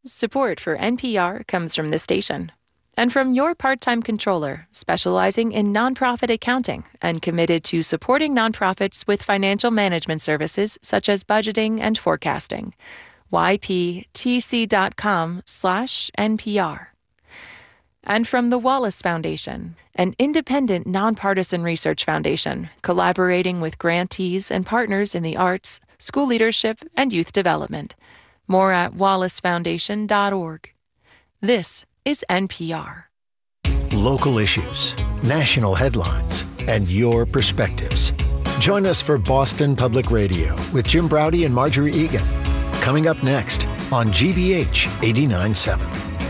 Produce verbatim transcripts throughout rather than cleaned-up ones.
Support for N P R comes from this station and from your part-time controller specializing in nonprofit accounting and committed to supporting nonprofits with financial management services such as budgeting and forecasting. y p t c dot com slash N P R. And from the Wallace Foundation, an independent nonpartisan research foundation collaborating with grantees and partners in the arts, school leadership, and youth development. More at wallace foundation dot org. This is N P R. Local issues, national headlines, and your perspectives. Join us for Boston Public Radio with Jim Braude and Marjorie Egan. Coming up next on G B H eighty-nine point seven.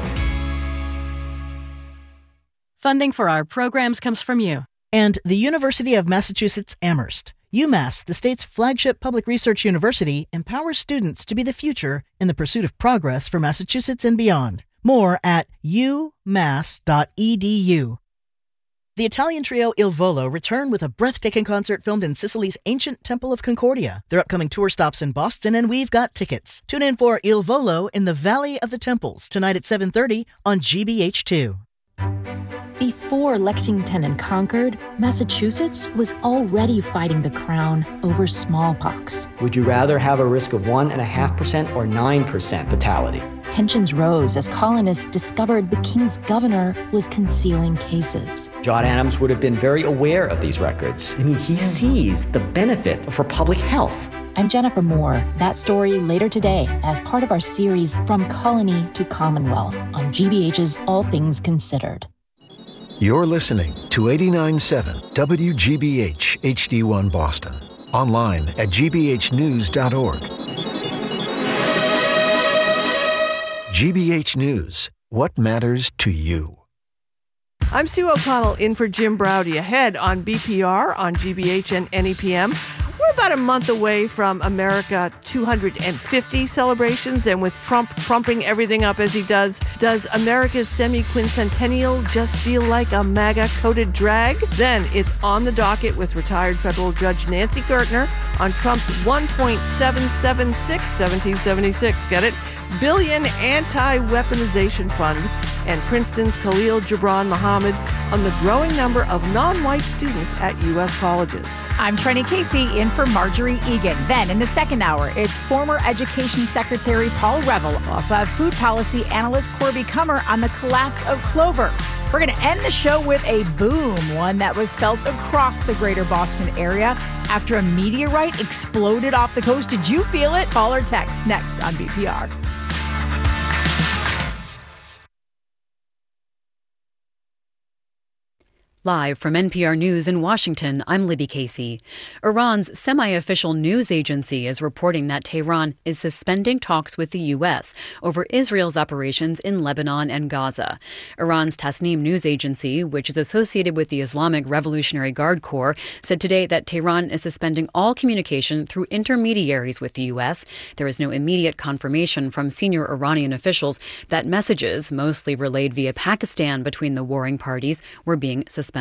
Funding for our programs comes from you. And the University of Massachusetts Amherst. UMass, the state's flagship public research university, empowers students to be the future in the pursuit of progress for Massachusetts and beyond. More at u mass dot e d u. The Italian trio Il Volo return with a breathtaking concert filmed in Sicily's ancient Temple of Concordia. Their upcoming tour stops in Boston, and we've got tickets. Tune in for Il Volo in the Valley of the Temples tonight at seven thirty on G B H two. Before Lexington and Concord, Massachusetts was already fighting the crown over smallpox. Would you rather have a risk of one point five percent or nine percent fatality? Tensions rose as colonists discovered the king's governor was concealing cases. John Adams would have been very aware of these records. I mean, he sees the benefit for public health. I'm Jennifer Moore. That story later today as part of our series From Colony to Commonwealth on G B H's All Things Considered. You're listening to eighty-nine point seven W G B H H D one Boston. Online at g b h news dot org. G B H News. What matters to you? I'm Sue O'Connell in for Jim Braude. Ahead on B P R, on G B H and N E P M. We're about a month away from America two hundred fifty celebrations, and with Trump trumping everything up as he does, does America's semi-quincentennial just feel like a MAGA-coated drag? Then it's on the docket with retired federal judge Nancy Gertner on Trump's one point seven seven six, seventeen seventy-six, get it? Billion anti-weaponization fund, and Princeton's Khalil Gibran Muhammad on the growing number of non-white students at U S colleges. I'm Trenny Casey in for Marjorie Egan. Then in the second hour, it's former Education Secretary Paul Reville. We'll also have food policy analyst Corby Kummer on the collapse of Clover. We're going to end the show with a boom, one that was felt across the greater Boston area after a meteorite exploded off the coast. Did you feel it? Call or text next on B P R. Live from N P R News in Washington, I'm Libby Casey. Iran's semi-official news agency is reporting that Tehran is suspending talks with the U S over Israel's operations in Lebanon and Gaza. Iran's Tasnim news agency, which is associated with the Islamic Revolutionary Guard Corps, said today that Tehran is suspending all communication through intermediaries with the U S. There is no immediate confirmation from senior Iranian officials that messages, mostly relayed via Pakistan between the warring parties, were being suspended.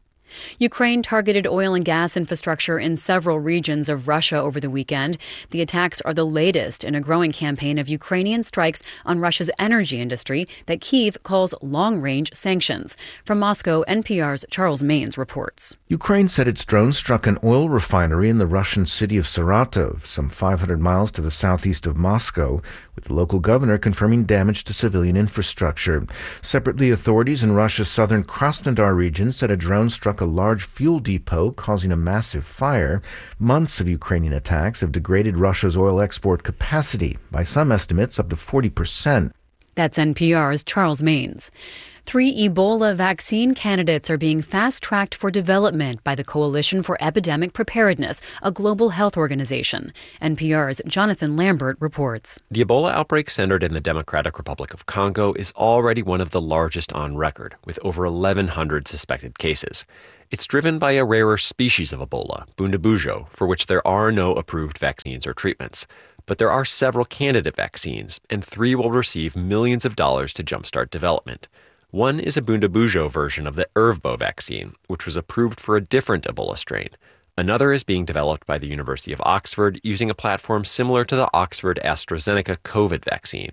Ukraine targeted oil and gas infrastructure in several regions of Russia over the weekend. The attacks are the latest in a growing campaign of Ukrainian strikes on Russia's energy industry that Kyiv calls long-range sanctions. From Moscow, N P R's Charles Maines reports. Ukraine said its drone struck an oil refinery in the Russian city of Saratov, some five hundred miles to the southeast of Moscow, with the local governor confirming damage to civilian infrastructure. Separately, authorities in Russia's southern Krasnodar region said a drone struck a large fuel depot, causing a massive fire. Months of Ukrainian attacks have degraded Russia's oil export capacity, by some estimates up to forty percent. That's N P R's Charles Maines. Three Ebola vaccine candidates are being fast-tracked for development by the Coalition for Epidemic Preparedness, a global health organization. N P R's Jonathan Lambert reports. The Ebola outbreak centered in the Democratic Republic of Congo is already one of the largest on record, with over eleven hundred suspected cases. It's driven by a rarer species of Ebola, Bundabujo, for which there are no approved vaccines or treatments. But there are several candidate vaccines, and three will receive millions of dollars to jumpstart development. One is a Bundabujo version of the Ervbo vaccine, which was approved for a different Ebola strain. Another is being developed by the University of Oxford using a platform similar to the Oxford AstraZeneca COVID vaccine.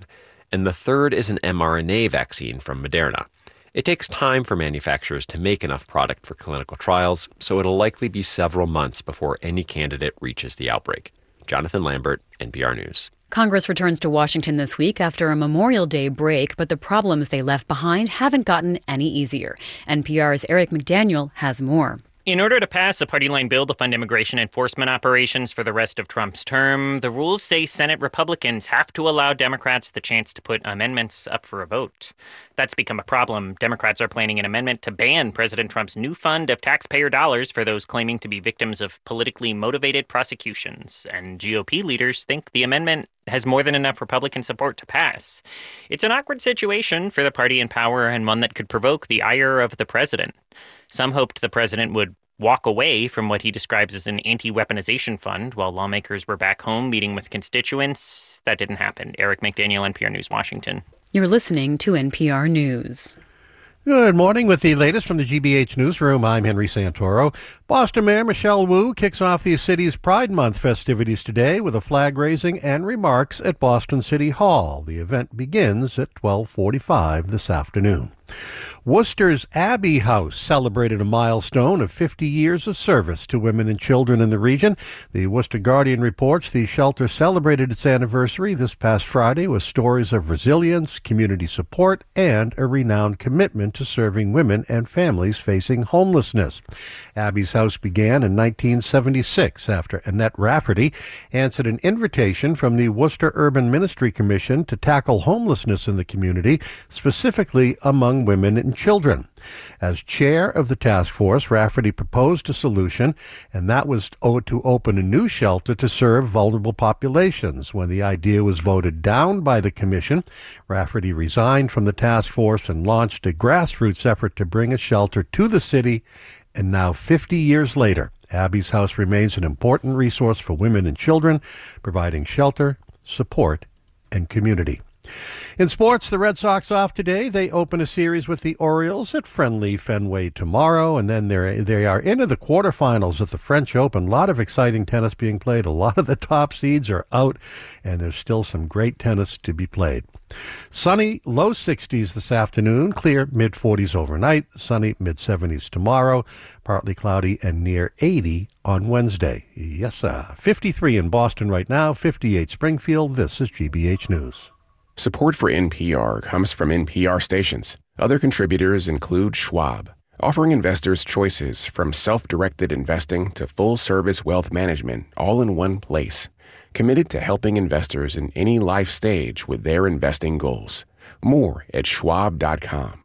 and the third is an mRNA vaccine from Moderna. It takes time for manufacturers to make enough product for clinical trials, so it'll likely be several months before any candidate reaches the outbreak. Jonathan Lambert, N P R News. Congress returns to Washington this week after a Memorial Day break, but the problems they left behind haven't gotten any easier. N P R's Eric McDaniel has more. In order to pass a party-line bill to fund immigration enforcement operations for the rest of Trump's term, the rules say Senate Republicans have to allow Democrats the chance to put amendments up for a vote. That's become a problem. Democrats are planning an amendment to ban President Trump's new fund of taxpayer dollars for those claiming to be victims of politically motivated prosecutions. And G O P leaders think the amendment has more than enough Republican support to pass. It's an awkward situation for the party in power and one that could provoke the ire of the president. Some hoped the president would walk away from what he describes as an anti-weaponization fund while lawmakers were back home meeting with constituents. That didn't happen. Eric McDaniel, N P R News, Washington. You're listening to N P R News. Good morning. With the latest from the G B H Newsroom, I'm Henry Santoro. Boston Mayor Michelle Wu kicks off the city's Pride Month festivities today with a flag raising and remarks at Boston City Hall. The event begins at twelve forty-five this afternoon. Worcester's Abbey House celebrated a milestone of fifty years of service to women and children in the region. The Worcester Guardian reports the shelter celebrated its anniversary this past Friday with stories of resilience, community support, and a renowned commitment to serving women and families facing homelessness. Abbey's House began in nineteen seventy-six after Annette Rafferty answered an invitation from the Worcester Urban Ministry Commission to tackle homelessness in the community, specifically among women and children. As chair of the task force, Rafferty proposed a solution, and that was to open a new shelter to serve vulnerable populations. When the idea was voted down by the commission, Rafferty resigned from the task force and launched a grassroots effort to bring a shelter to the city. And now, fifty years later, Abbey's House remains an important resource for women and children, providing shelter, support, and community. In sports, the Red Sox off today. They open a series with the Orioles at friendly Fenway tomorrow, and then they're, they are into the quarterfinals at the French Open. A lot of exciting tennis being played. A lot of the top seeds are out, and there's still some great tennis to be played. Sunny, low sixties this afternoon, clear mid forties overnight, sunny mid seventies tomorrow, partly cloudy and near eighty on Wednesday. Yes, sir. fifty-three in Boston right now, fifty-eight Springfield. This is G B H News. Support for N P R comes from N P R stations. Other contributors include Schwab, offering investors choices from self-directed investing to full-service wealth management all in one place. Committed to helping investors in any life stage with their investing goals. More at schwab dot com.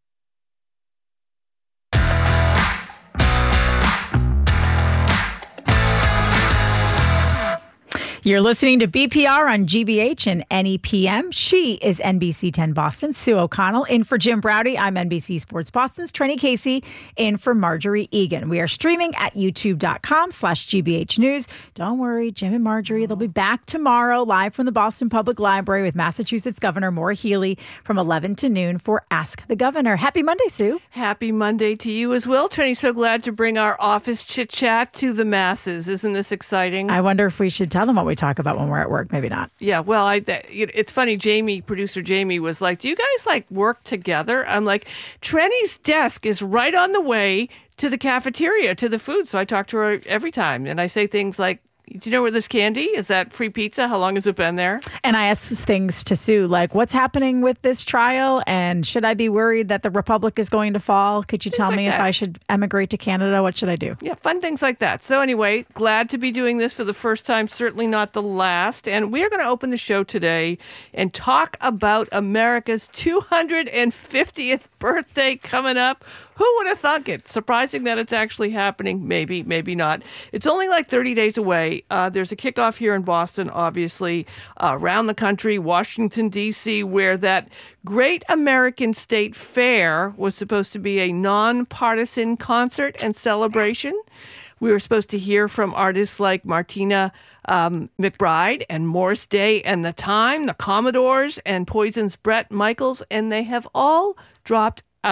You're listening to B P R on G B H and N E P M. She is N B C ten Boston, Sue O'Connell. In for Jim Browdy, I'm N B C Sports Boston's Trenny Casey. In for Marjorie Egan. We are streaming at youtube.com slash GBH News. Don't worry, Jim and Marjorie, they'll be back tomorrow live from the Boston Public Library with Massachusetts Governor Maura Healey from eleven to noon for Ask the Governor. Happy Monday, Sue. Happy Monday to you as well, Trenny. So glad to bring our office chit-chat to the masses. Isn't this exciting? I wonder if we should tell them what we talk about when we're at work. Maybe not. Yeah, well, I, it's funny. Jamie, producer Jamie, was like, do you guys like work together? I'm like, Trenny's desk is right on the way to the cafeteria, to the food. So I talk to her every time. And I say things like, do you know where this candy? Is that free pizza? How long has it been there? And I ask things to Sue, like, what's happening with this trial? And should I be worried that the Republic is going to fall? Could you things tell like me that. If I should emigrate to Canada? What should I do? Yeah, fun things like that. So anyway, glad to be doing this for the first time, certainly not the last. And we are going to open the show today and talk about America's two hundred fiftieth birthday coming up. Who would have thunk it? Surprising that it's actually happening. Maybe, maybe not. It's only like thirty days away. Uh, there's a kickoff here in Boston, obviously, uh, around the country, Washington, D C, where that Great American State Fair was supposed to be a nonpartisan concert and celebration. We were supposed to hear from artists like Martina um, McBride and Morris Day and The Time, the Commodores, and Poison's Bret Michaels, and they have all dropped out.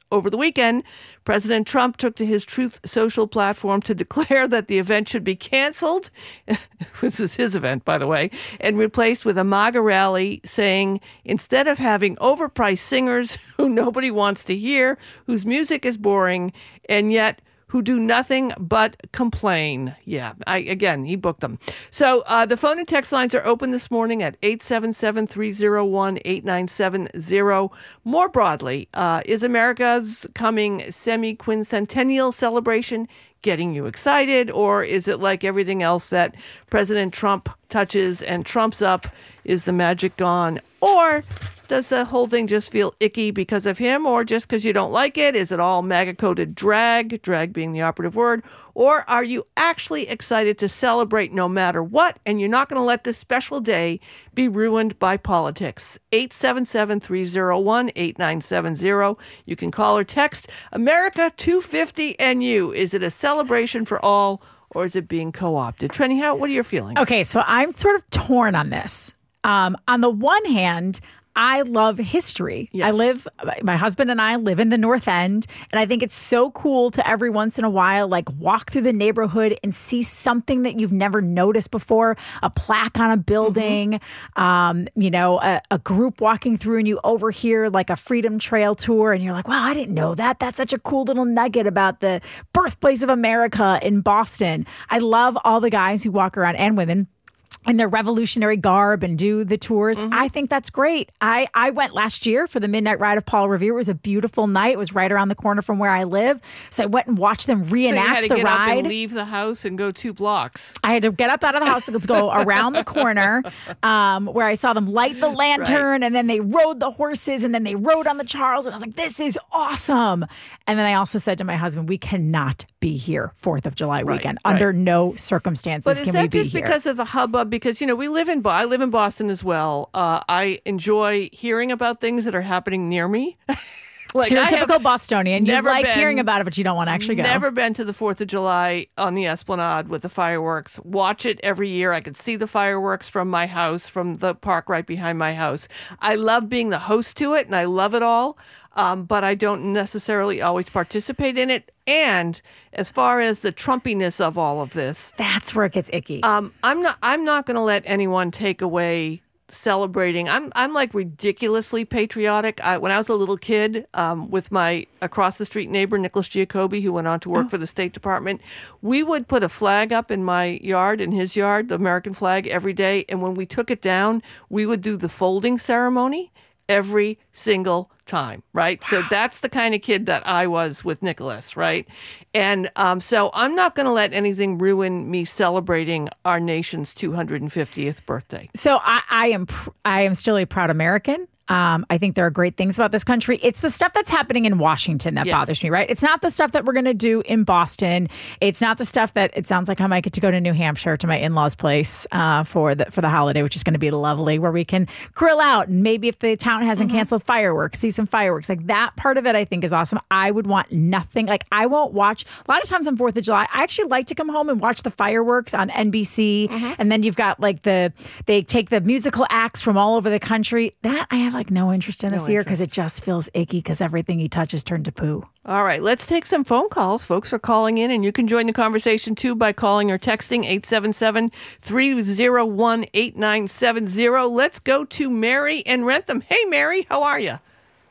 Over the weekend, President Trump took to his Truth Social platform to declare that the event should be canceled. This is his event, by the way, and replaced with a MAGA rally, saying instead of having overpriced singers who nobody wants to hear, whose music is boring, and yet who do nothing but complain. Yeah, I, again, he booked them. So uh, the phone and text lines are open this morning at eight seven seven, three oh one, eight nine seven oh. More broadly, uh, is America's coming semi-quincentennial celebration getting you excited, or is it like everything else that President Trump touches and trumps up? Is the magic gone? Or does the whole thing just feel icky because of him, or just because you don't like it? Is it all MAGA-coded drag, drag being the operative word? Or are you actually excited to celebrate no matter what, and you're not going to let this special day be ruined by politics? eight seven seven, three oh one, eight nine seven oh. You can call or text America two fifty N U. Is it a celebration for all, or is it being co-opted? Trenny, how, what are your feelings? Okay, so I'm sort of torn on this. Um, on the one hand, I love history. Yes. I live, my husband and I live in the North End, and I think it's so cool to every once in a while, like walk through the neighborhood and see something that you've never noticed before, a plaque on a building, mm-hmm. um, you know, a, a group walking through and you overhear like a Freedom Trail tour and you're like, wow, I didn't know that. That's such a cool little nugget about the birthplace of America in Boston. I love all the guys who walk around, and women, in their revolutionary garb and do the tours. Mm-hmm. I think that's great. I, I went last year for the Midnight Ride of Paul Revere. It was a beautiful night. It was right around the corner from where I live. So I went and watched them reenact so you had to the get ride. Up and leave the house and go two blocks. I had to get up out of the house and go around the corner um, where I saw them light the lantern, right. And then they rode the horses, and then they rode on the Charles. And I was like, this is awesome. And then I also said to my husband, we cannot be here fourth of July right, weekend. Right. Under no circumstances but can we be here. But is that just here. because of the hubbub? Because, you know, we live in I live in Boston as well. Uh, I enjoy hearing about things that are happening near me. Like, so you're a typical Bostonian. You like been, hearing about it, but you don't want to actually go. Never been to the fourth of July on the Esplanade with the fireworks. Watch it every year. I could see the fireworks from my house, from the park right behind my house. I love being the host to it, and I love it all. Um, but I don't necessarily always participate in it. And as far as the Trumpiness of all of this, that's where it gets icky. Um, I'm not. I'm not going to let anyone take away celebrating. I'm. I'm like ridiculously patriotic. I, when I was a little kid, um, with my across the street neighbor Nicholas Giacobbe, who went on to work oh. for the State Department, we would put a flag up in my yard, in his yard, the American flag, every day. And when we took it down, we would do the folding ceremony every single time, right? So that's the kind of kid that I was with Nicholas, right? And um, so I'm not going to let anything ruin me celebrating our nation's two hundred fiftieth birthday. So I, I am pr- I am still a proud American. Um, I think there are great things about this country. It's the stuff that's happening in Washington that yeah. bothers me, right? It's not the stuff that we're going to do in Boston. It's not the stuff that it sounds like I might get to go to New Hampshire to my in-laws' place uh, for the for the holiday, which is going to be lovely, where we can grill out and maybe if the town hasn't mm-hmm. canceled fireworks, see some fireworks. Like that part of it, I think is awesome. I would want nothing. Like I won't watch. A lot of times on fourth of July, I actually like to come home and watch the fireworks on N B C, mm-hmm. and then you've got like the they take the musical acts from all over the country. That I have like no interest in this no year because it just feels icky because everything he touches turned to poo. All right, let's take some phone calls. Folks are calling in, and you can join the conversation too by calling or texting eight seven seven, three oh one, eight nine seven oh. Let's go to Mary in Rentham. Hey, Mary, how are you?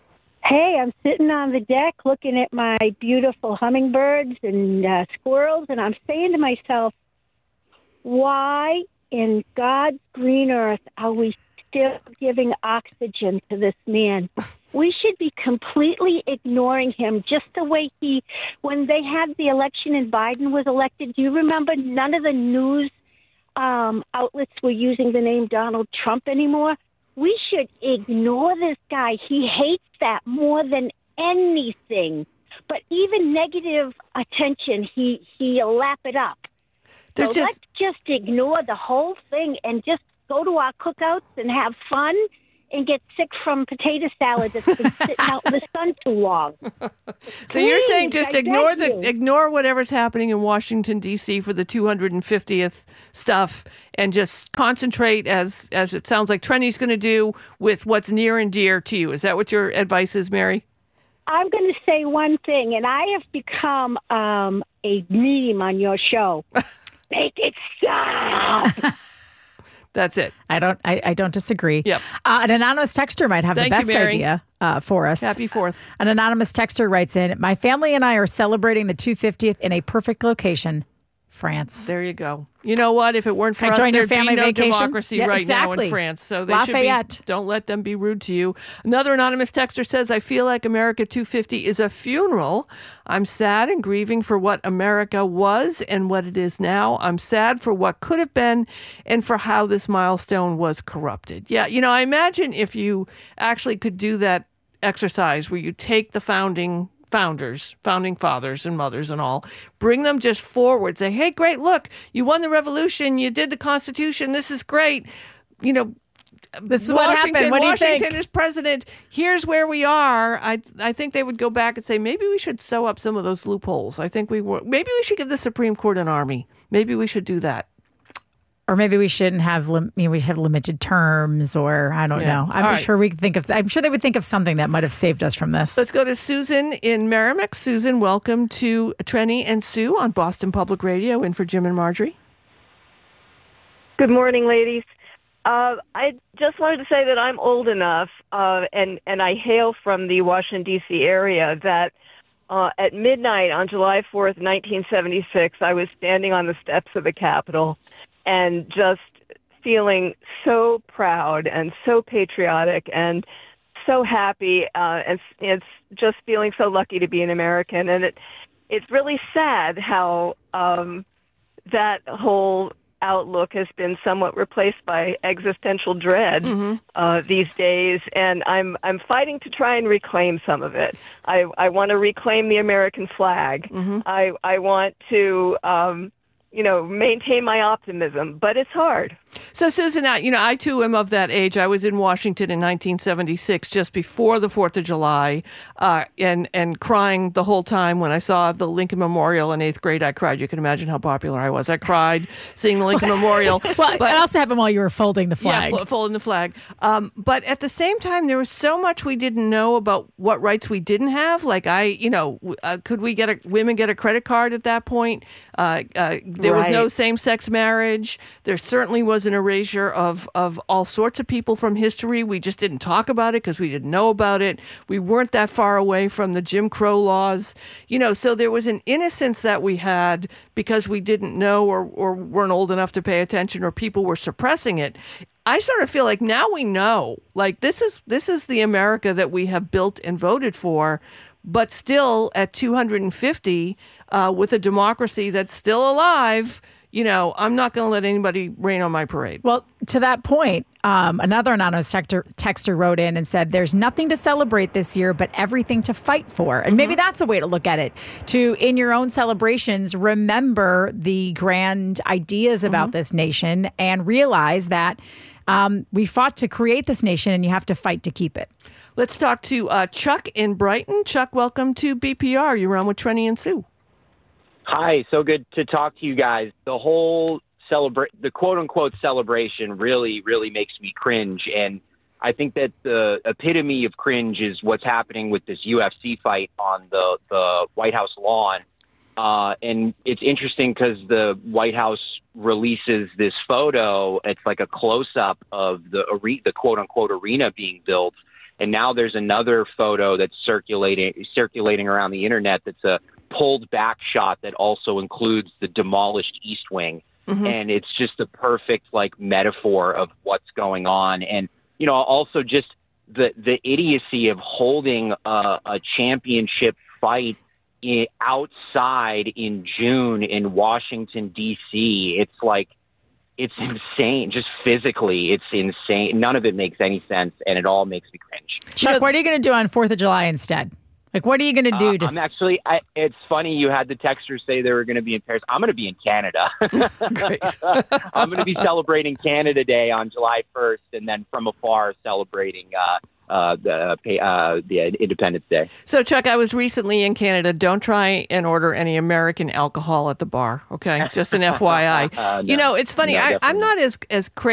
Hey, I'm sitting on the deck looking at my beautiful hummingbirds and uh, squirrels, and I'm saying to myself, why in God's green earth are we still giving oxygen to this man? We should be completely ignoring him just the way he, when they had the election and Biden was elected, do you remember none of the news um, outlets were using the name Donald Trump anymore? We should ignore this guy. He hates that more than anything. But even negative attention, he, he'll lap it up. So just... let's just ignore the whole thing and just go to our cookouts and have fun and get sick from potato salad that's been sitting out in the sun too long. So Please, you're saying just I ignore beg the you. ignore whatever's happening in Washington, D C for the two hundred fiftieth stuff and just concentrate, as as it sounds like Trenny's going to do, with what's near and dear to you. Is that what your advice is, Mary? I'm going to say one thing, and I have become um, a meme on your show. Make it stop. That's it. I don't. I, I don't disagree. Yep. Uh, an anonymous texter might have Thank the you, best Mary. idea uh, for us. Happy Fourth. An anonymous texter writes in: "My family and I are celebrating the two hundred fiftieth in a perfect location, France." There you go. You know what? If it weren't for Can I us, join your there'd family be no vacation? democracy Yeah, right now exactly. in France. So they Lafayette. should be. Don't let them be rude to you. Another anonymous texter says, "I feel like America two fifty is a funeral. I'm sad and grieving for what America was and what it is now. I'm sad for what could have been and for how this milestone was corrupted." Yeah, you know, I imagine if you actually could do that exercise where you take the founding founders, founding fathers and mothers and all, bring them just forward, say, hey, great, look, you won the revolution, you did the Constitution, this is great. You know, this is Washington, what happened. What do you Washington think? is president. Here's where we are. I I think they would go back and say, maybe we should sew up some of those loopholes. I think we were, maybe we should give the Supreme Court an army. Maybe we should do that. Or maybe we shouldn't have, lim- you know, we have limited terms, or I don't Yeah. know. I'm All right. sure we could think of. I'm sure they would think of something that might have saved us from this. Let's go to Susan in Merrimack. Susan, welcome to Trenny and Sue on Boston Public Radio, in for Jim and Marjorie. Good morning, ladies. Uh, I just wanted to say that I'm old enough, uh, and, and I hail from the Washington, D C area, that uh, at midnight on July fourth, nineteen seventy-six, I was standing on the steps of the Capitol and just feeling so proud and so patriotic and so happy, uh, and it's just feeling so lucky to be an American. And it it's really sad how um, that whole outlook has been somewhat replaced by existential dread Mm-hmm. uh, these days, and I'm I'm fighting to try and reclaim some of it. I I want to reclaim the American flag. Mm-hmm. I I want to um, you know maintain my optimism, but it's hard. So, Susan, I, you know, I too am of that age. I was in Washington in nineteen seventy-six, just before the fourth of July, uh, and and crying the whole time when I saw the Lincoln Memorial in eighth grade. I cried. You can imagine how popular I was. I cried seeing the Lincoln Memorial. Well, But- it also happened while you were folding the flag. Yeah, fo- folding the flag. Um, but at the same time, there was so much we didn't know about what rights we didn't have. Like I, you know, w- uh, could we get a women get a credit card at that point? Uh, uh, there was no Right. same-sex marriage. There certainly was an erasure of of all sorts of people from history. We just didn't talk about it because we didn't know about it. We weren't that far away from the Jim Crow laws, you know. So there was an innocence that we had because we didn't know or or weren't old enough to pay attention, or people were suppressing it. I sort of feel like now we know, like this is this is the America that we have built and voted for, but still at two hundred fifty, uh, with a democracy that's still alive. You know, I'm not going to let anybody rain on my parade. Well, to that point, um, another anonymous texter, texter wrote in and said, there's nothing to celebrate this year, but everything to fight for. And maybe that's a way to look at it. To, in your own celebrations, remember the grand ideas about this nation and realize that um, we fought to create this nation and you have to fight to keep it. Let's talk to uh, Chuck in Brighton. Chuck, welcome to B P R. You're on with Trenny and Sue. Hi, so good to talk to you guys. The whole celebrate, the quote unquote celebration really, really makes me cringe. And I think that the epitome of cringe is what's happening with this U F C fight on the, the White House lawn. Uh, and it's interesting because the White House releases this photo. It's like a close up of the are- the quote unquote arena being built. And now there's another photo that's circulating circulating around the internet that's a pulled back shot that also includes the demolished East Wing. Mm-hmm. And it's just the perfect like metaphor of what's going on. And, you know, also just the, the idiocy of holding a, a championship fight in, outside in June in Washington, D C. It's like, it's insane. Just physically, it's insane. None of it makes any sense, and it all makes me cringe. Chuck, what are you going to do on fourth of July instead? Like, what are you going to do? Uh, to I'm actually, I, it's funny you had the texters say they were going to be in Paris. I'm going to be in Canada. I'm going to be celebrating Canada Day on July first, and then from afar celebrating uh, uh, the, uh, the Independence Day. So, Chuck, I was recently in Canada. Don't try and order any American alcohol at the bar, okay? Just an F Y I. Uh, no. You know, it's funny. No, I, I'm definitely. not as as crazy